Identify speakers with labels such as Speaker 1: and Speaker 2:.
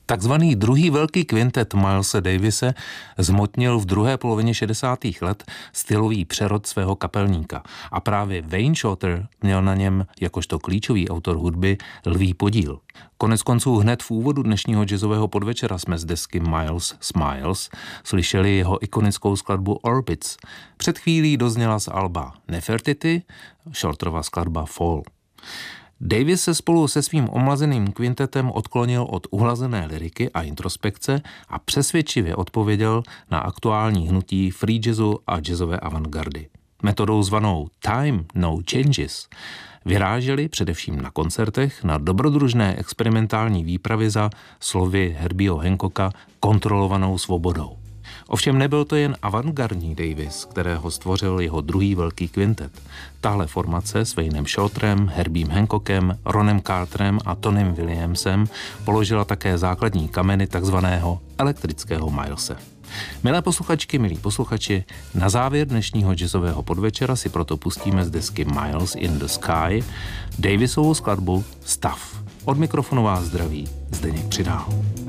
Speaker 1: Takzvaný druhý velký kvintet Milese Davise zmotnil v druhé polovině 60. let stylový přerod svého kapelníka a právě Wayne Shorter měl na něm jakožto klíčový autor hudby lví podíl. Koneckonců hned v úvodu dnešního jazzového podvečera jsme z desky Miles Smiles slyšeli jeho ikonickou skladbu Orbits. Před chvílí dozněla z alba Nefertiti, Shorterova skladba Fall. Davis se spolu se svým omlazeným kvintetem odklonil od uhlazené lyriky a introspekce a přesvědčivě odpověděl na aktuální hnutí free jazzu a jazzové avantgardy. Metodou zvanou Time No Changes vyráželi především na koncertech na dobrodružné experimentální výpravy za slovy Herbieho Hancocka kontrolovanou svobodou. Ovšem nebyl to jen avantgardní Davis, kterého stvořil jeho druhý velký kvintet. Tahle formace s Waynem Shorterem, Herbiem Hancockem, Ronem Carterem a Tonym Williamsem položila také základní kameny takzvaného elektrického Milese. Milé posluchačky, milí posluchači, na závěr dnešního jazzového podvečera si proto pustíme z desky Miles in the Sky Davisovou skladbu Stav. Od mikrofonu vás zdraví Zdeněk Přidál.